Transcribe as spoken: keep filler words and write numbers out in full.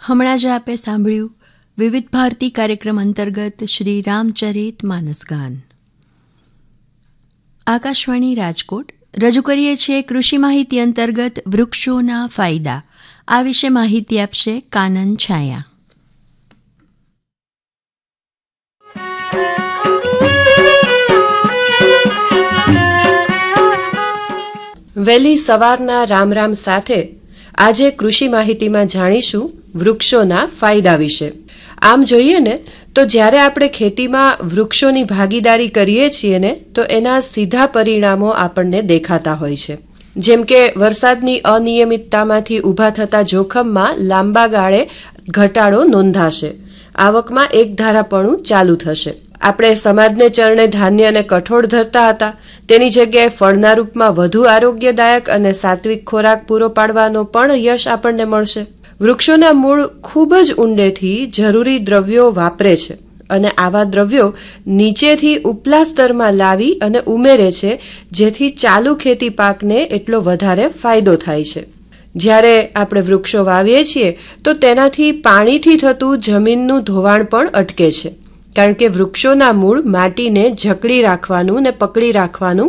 હમણાં જ આપે સાંભળ્યું વિવિધ ભારતી કાર્યક્રમ અંતર્ગત શ્રી રામચરિત માનસ ગાન. આકાશવાણી રાજકોટ રજૂ કરીએ છીએ કૃષિ માહિતી અંતર્ગત વૃક્ષોના ફાયદા. આ વિશે માહિતી આપશે કાનન છાયા. વહેલી સવારના રામ રામ સાથે આજે કૃષિ માહિતીમાં જાણીશું વૃક્ષોના ફાયદા વિશે. આમ જોઈએ ને તો જ્યારે આપણે ખેતીમાં વૃક્ષોની ભાગીદારી કરીએ છીએ ને તો એના સીધા પરિણામો આપણને દેખાતા હોય છે. જેમ કે વરસાદની અનિયમિતતામાંથી ઊભા થતા જોખમમાં લાંબા ગાળે ઘટાડો નોંધાશે, આવકમાં એકધારાપણું ચાલુ થશે. આપણે સમાજને ચરણે ધાન્ય અને કઠોળ ધરતા હતા, તેની જગ્યાએ ફળના રૂપમાં વધુ આરોગ્યદાયક અને સાત્વિક ખોરાક પૂરો પાડવાનો પણ યશ આપણને મળશે. વૃક્ષોના મૂળ ખૂબ જ ઊંડેથી જરૂરી દ્રવ્યો વાપરે છે અને આવા દ્રવ્યો નીચેથી ઉપલા સ્તરમાં લાવી અને ઉમેરે છે, જેથી ચાલુ ખેતી પાકને એટલો વધારે ફાયદો થાય છે. જ્યારે આપણે વૃક્ષો વાવીએ છીએ તો તેનાથી પાણીથી થતું જમીનનું ધોવાણ પણ અટકે છે, કારણ કે વૃક્ષોના મૂળ માટીને જકડી રાખવાનું ને પકડી રાખવાનું